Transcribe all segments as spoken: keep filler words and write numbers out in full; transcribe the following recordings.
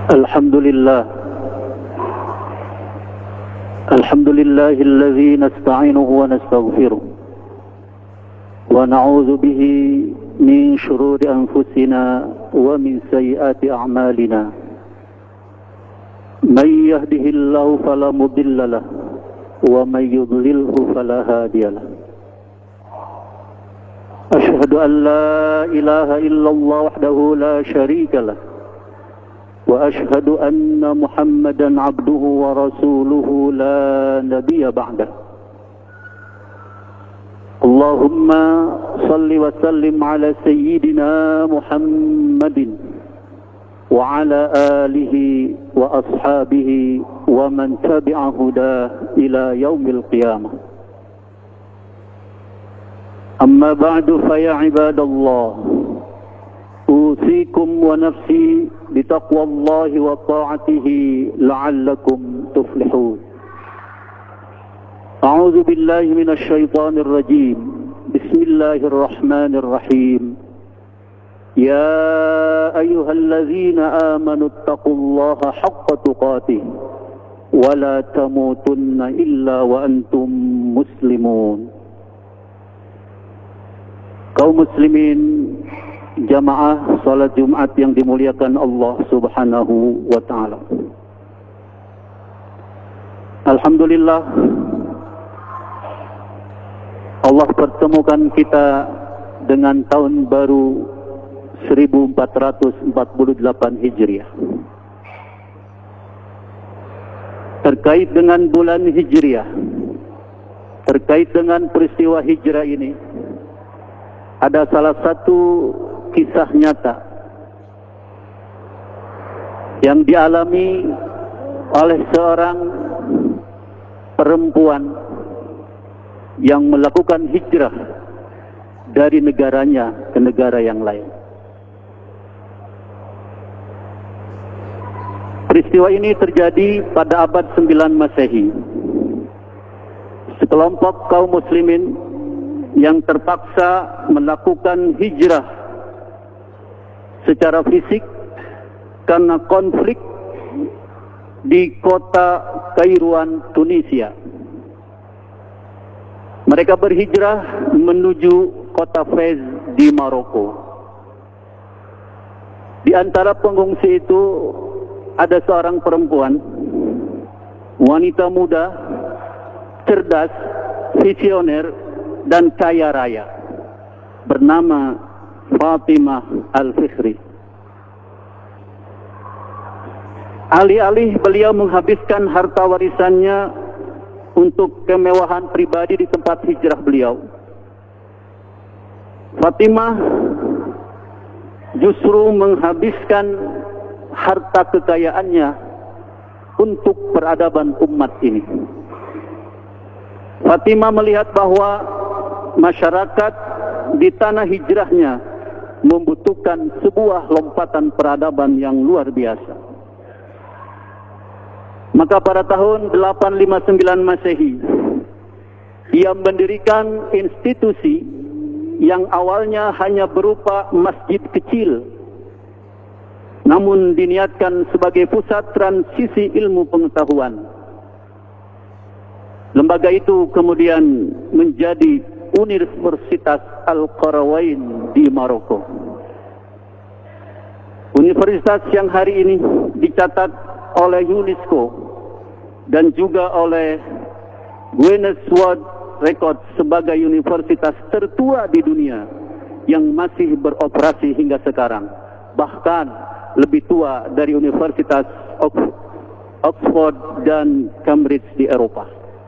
الحمد لله الحمد لله الذي نستعينه ونستغفره ونعوذ به من شرور أنفسنا ومن سيئات أعمالنا من يهده الله فلا مضل له ومن يضلله فلا هادي له أشهد أن لا إله إلا الله وحده لا شريك له وأشهد أن محمدا عبده ورسوله لا نبي بعده اللهم صل وسلم على سيدنا محمد وعلى آله وأصحابه ومن تبع هداه إلى يوم القيامة أما بعد فيا عباد الله أوصيكم ونفسي بتقوى الله وطاعته لعلكم تفلحون أعوذ بالله من الشيطان الرجيم بسم الله الرحمن الرحيم يا أيها الذين آمنوا اتقوا الله حق تقاته ولا تموتن إلا وأنتم مسلمون. Kaum muslimin jamaah salat Jumat yang dimuliakan Allah Subhanahu wa taala. Alhamdulillah Allah pertemukan kita dengan tahun baru seribu empat ratus empat puluh delapan Hijriah. Terkait dengan bulan Hijriah, terkait dengan peristiwa hijrah ini, ada salah satu kisah nyata yang dialami oleh seorang perempuan yang melakukan hijrah dari negaranya ke negara yang lain. Peristiwa ini terjadi pada abad sembilan Masehi. Sekelompok kaum muslimin yang terpaksa melakukan hijrah secara fisik karena konflik di kota Kairouan, Tunisia. Mereka berhijrah menuju kota Fez di Maroko. Di antara pengungsi itu ada seorang perempuan, wanita muda, cerdas, visioner, dan kaya raya, bernama Fatimah Al-Fikhri. Alih-alih beliau menghabiskan harta warisannya untuk kemewahan pribadi di tempat hijrah beliau, Fatimah justru menghabiskan harta kekayaannya untuk peradaban umat ini. Fatimah melihat bahwa masyarakat di tanah hijrahnya membutuhkan sebuah lompatan peradaban yang luar biasa. Maka pada tahun delapan lima sembilan Masehi, ia mendirikan institusi yang awalnya hanya berupa masjid kecil, namun diniatkan sebagai pusat transisi ilmu pengetahuan. Lembaga itu kemudian menjadi Universitas Al-Qarawin di Maroko. Universitas yang hari ini dicatat oleh UNESCO dan juga oleh Guinness World Record sebagai universitas tertua di dunia yang masih beroperasi hingga sekarang, bahkan lebih tua dari Universitas Oxford dan Cambridge di Eropa.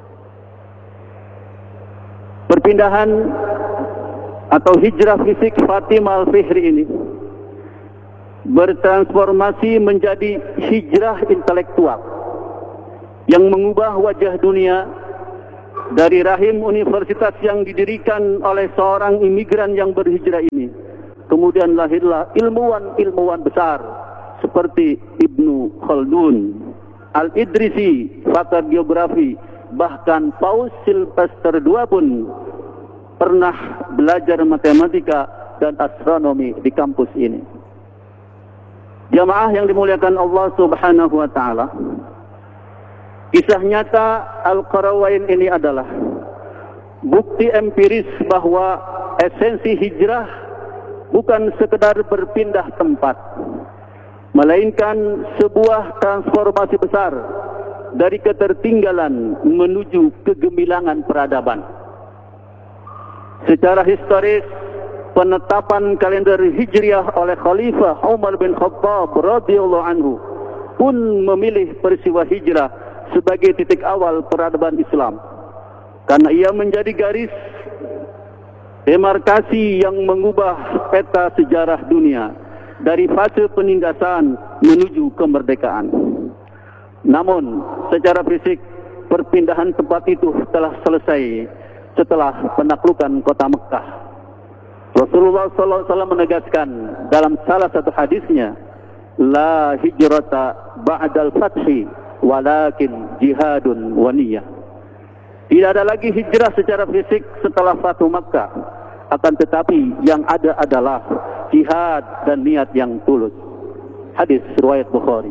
Perpindahan atau hijrah fisik Fatimah Al-Fikhri ini bertransformasi menjadi hijrah intelektual yang mengubah wajah dunia dari rahim universitas yang didirikan oleh seorang imigran yang berhijrah ini. Kemudian lahirlah ilmuwan-ilmuwan besar seperti Ibnu Khaldun, Al-Idrisi, pakar geografi, bahkan Paus Sylvester kedua pun pernah belajar matematika dan astronomi di kampus ini. Jamaah yang dimuliakan Allah Subhanahu wa taala, kisah nyata Al-Qarawain ini adalah bukti empiris bahwa esensi hijrah bukan sekedar berpindah tempat, melainkan sebuah transformasi besar dari ketertinggalan menuju kegemilangan peradaban. Secara historis, penetapan kalender Hijriah oleh Khalifah Umar bin Khattab radhiyallahu anhu pun memilih peristiwa hijrah sebagai titik awal peradaban Islam, karena ia menjadi garis demarkasi yang mengubah peta sejarah dunia dari fase penindasan menuju kemerdekaan. Namun, secara fisik, perpindahan tempat itu telah selesai setelah penaklukan kota Mekah. Rasulullah sallallahu alaihi wasallam menegaskan dalam salah satu hadisnya, la hijrata ba'dal fathi walakin jihadun wa niyyah. Tidak ada lagi hijrah secara fisik setelah Fathu Makkah, akan tetapi yang ada adalah jihad dan niat yang tulus. Hadis riwayat Bukhari.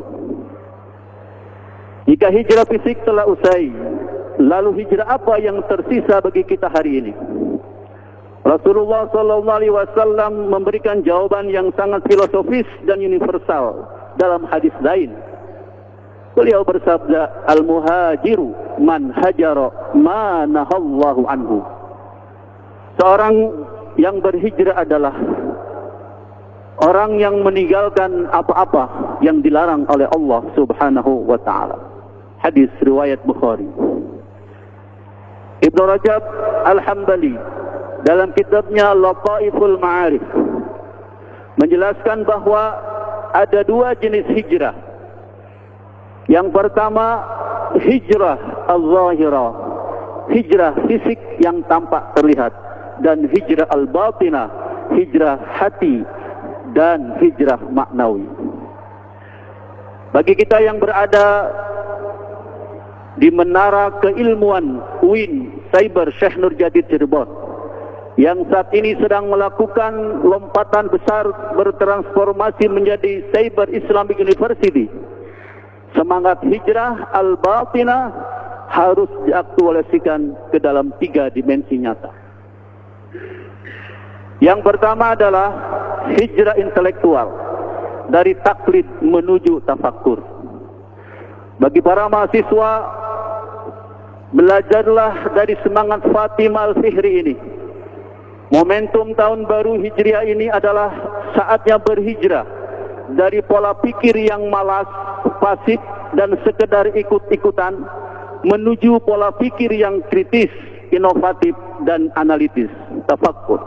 Jika hijrah fisik telah usai, lalu hijrah apa yang tersisa bagi kita hari ini? Rasulullah sallallahu alaihi wasallam memberikan jawaban yang sangat filosofis dan universal dalam hadis lain. Beliau bersabda, al-muhajiru man hajara ma nahallahu anhu. Seorang yang berhijrah adalah orang yang meninggalkan apa-apa yang dilarang oleh Allah Subhanahu wa taala. Hadis riwayat Bukhari. Ibnu Rajab Al-Hambali dalam kitabnya Lataiful Ma'arif menjelaskan bahwa ada dua jenis hijrah. Yang pertama, hijrah al-zahirah, hijrah fisik yang tampak terlihat, dan hijrah al-batinah, hijrah hati dan hijrah maknawi. Bagi kita yang berada di Menara Keilmuan U I N Cyber Syekh Nurjadid Cirebon, yang saat ini sedang melakukan lompatan besar bertransformasi menjadi Cyber Islamic University, semangat hijrah al-batinah harus diaktualisasikan ke dalam tiga dimensi nyata. Yang pertama adalah hijrah intelektual, dari taklid menuju tafakkur. Bagi para mahasiswa, belajarlah dari semangat Fatimah Al-Fihri ini. Momentum tahun baru Hijriah ini adalah saatnya berhijrah dari pola pikir yang malas, pasif, dan sekedar ikut-ikutan menuju pola pikir yang kritis, inovatif, dan analitis, tafakkur.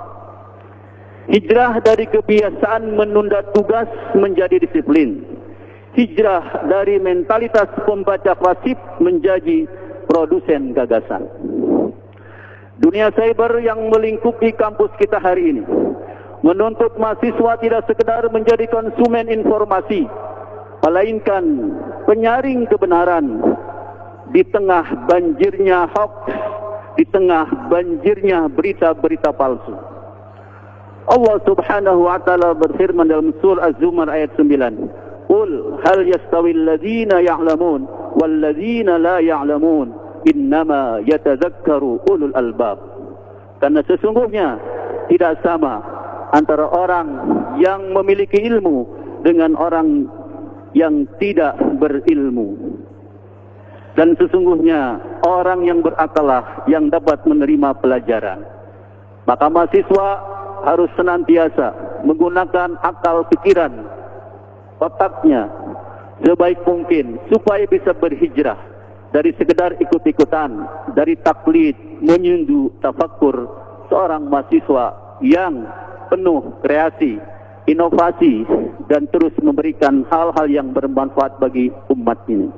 Hijrah dari kebiasaan menunda tugas menjadi disiplin. Hijrah dari mentalitas pembaca pasif menjadi produsen gagasan. Dunia cyber yang melingkupi kampus kita hari ini menuntut mahasiswa tidak sekedar menjadi konsumen informasi, melainkan penyaring kebenaran di tengah banjirnya hoax, di tengah banjirnya berita-berita palsu. Allah Subhanahu wa taala berfirman dalam surah Az-Zumar ayat sembilan, "Qul hal yastawil ladzina ya'lamun wal ladzina la ya'lamun innama yatadzakkaru ulul albab." Karena sesungguhnya tidak sama antara orang yang memiliki ilmu dengan orang yang tidak berilmu. Dan sesungguhnya orang yang berakalah yang dapat menerima pelajaran. Maka mahasiswa harus senantiasa menggunakan akal pikiran, otaknya sebaik mungkin supaya bisa berhijrah dari sekedar ikut-ikutan, dari taklid menuju tafakkur, seorang mahasiswa yang penuh kreasi, inovasi, dan terus memberikan hal-hal yang bermanfaat bagi umat ini.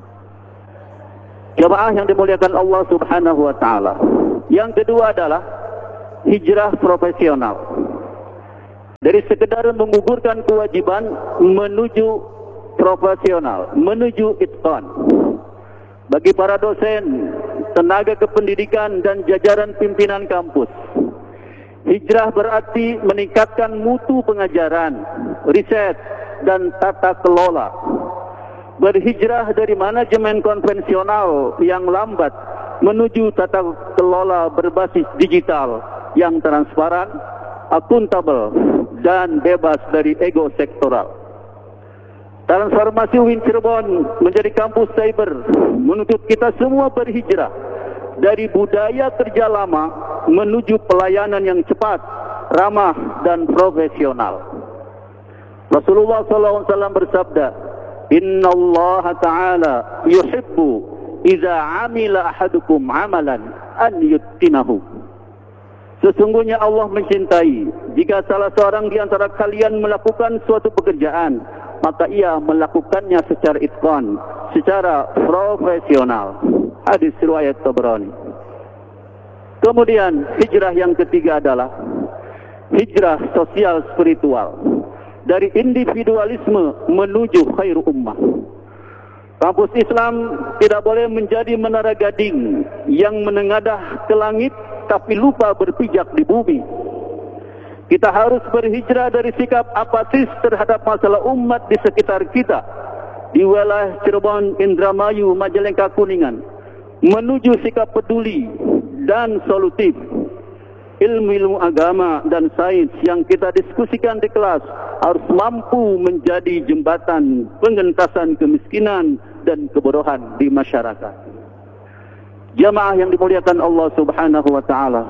Jamaah yang dimuliakan Allah Subhanahu wa taala. Yang kedua adalah hijrah profesional. Dari sekedar menggugurkan kewajiban menuju profesional, menuju itqan. Bagi para dosen, tenaga kependidikan, dan jajaran pimpinan kampus, hijrah berarti meningkatkan mutu pengajaran, riset, dan tata kelola. Berhijrah dari manajemen konvensional yang lambat menuju tata kelola berbasis digital yang transparan, akuntabel, dan bebas dari ego sektoral. Transformasi U I N Cirebon menjadi kampus cyber menuntut kita semua berhijrah dari budaya kerja lama menuju pelayanan yang cepat, ramah, dan profesional. Rasulullah sallallahu alaihi wasallam bersabda, Inna Allah Ta'ala yuhibbu iza amila ahadukum amalan an yuttinahu. Sesungguhnya Allah mencintai jika salah seorang di antara kalian melakukan suatu pekerjaan, maka ia melakukannya secara itqan, secara profesional. Hadis riwayat Tabrani. Kemudian hijrah yang ketiga adalah hijrah sosial spiritual. Dari individualisme menuju khairu ummah. Kampus Islam tidak boleh menjadi menara gading yang menengadah ke langit tapi lupa berpijak di bumi. Kita harus berhijrah dari sikap apatis terhadap masalah umat di sekitar kita, di wilayah Cirebon, Indramayu, Majalengka, Kuningan, menuju sikap peduli dan solutif. Ilmu-ilmu agama dan sains yang kita diskusikan di kelas harus mampu menjadi jembatan pengentasan kemiskinan dan kebodohan di masyarakat. Jamaah yang dimuliakan Allah Subhanahu wa taala.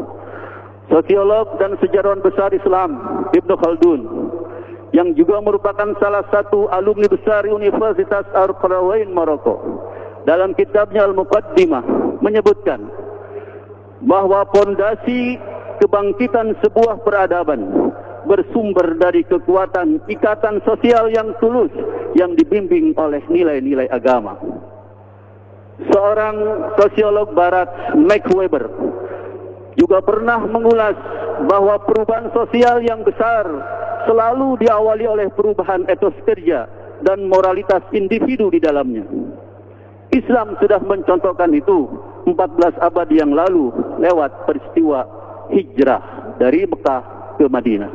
Sosiolog dan sejarawan besar Islam Ibnu Khaldun yang juga merupakan salah satu alumni besar Universitas Al-Qarawiyyin Maroko, dalam kitabnya Al-Muqaddimah menyebutkan bahwa pondasi kebangkitan sebuah peradaban bersumber dari kekuatan ikatan sosial yang tulus yang dibimbing oleh nilai-nilai agama. Seorang sosiolog barat, Max Weber, juga pernah mengulas bahwa perubahan sosial yang besar selalu diawali oleh perubahan etos kerja dan moralitas individu di dalamnya. Islam sudah mencontohkan itu empat belas abad yang lalu lewat peristiwa hijrah dari Mekah ke Madinah.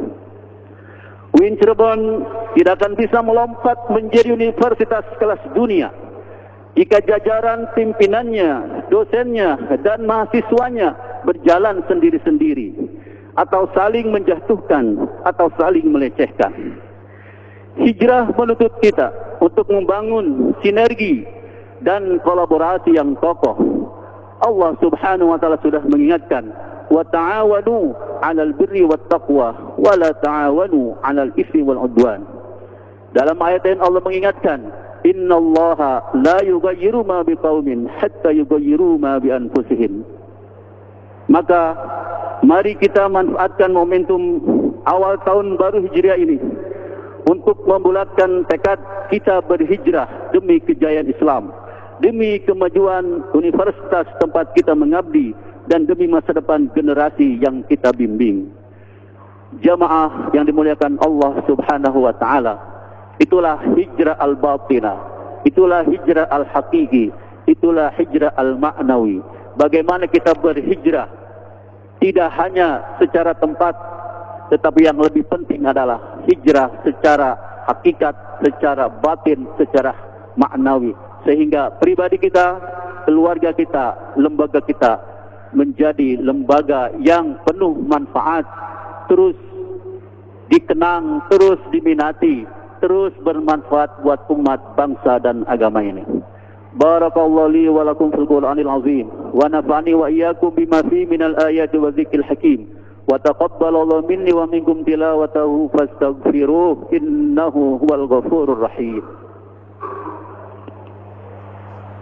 U I N Cirebon tidak akan bisa melompat menjadi universitas kelas dunia jika jajaran pimpinannya, dosennya, dan mahasiswanya berjalan sendiri-sendiri atau saling menjatuhkan atau saling melecehkan. Hijrah menuntut kita untuk membangun sinergi dan kolaborasi yang kokoh. Allah Subhanahu wa taala sudah mengingatkan, wa ta'awanu 'alal birri wat taqwa wa la ta'awanu 'alal itsmi wal 'udwan. Dalam ayat lain Allah mengingatkan, innallaha la yughayyiru ma biqaumin hatta yughayyiru ma bi anfusihim. Maka mari kita manfaatkan momentum awal tahun baru Hijriah ini untuk membulatkan tekad kita berhijrah demi kejayaan Islam, demi kemajuan universitas tempat kita mengabdi, dan demi masa depan generasi yang kita bimbing. Jamaah yang dimuliakan Allah Subhanahu wa taala, itulah hijrah al-batinah, itulah hijrah al-haqiqi, itulah hijrah al-ma'nawi. Bagaimana kita berhijrah tidak hanya secara tempat, tetapi yang lebih penting adalah hijrah secara hakikat, secara batin, secara maknawi, sehingga pribadi kita, keluarga kita, lembaga kita menjadi lembaga yang penuh manfaat, terus dikenang, terus diminati, terus bermanfaat buat umat, bangsa, dan agama ini. Barakallahu li wa lakum fil Qur'anil azim wa nafa'ani wa iyyakum bima fi minal ayati wa dzikril hakim wa taqabbalallahu minni wa minkum tilawatahu fastaghfiruh innahu huwal ghafurur rahim.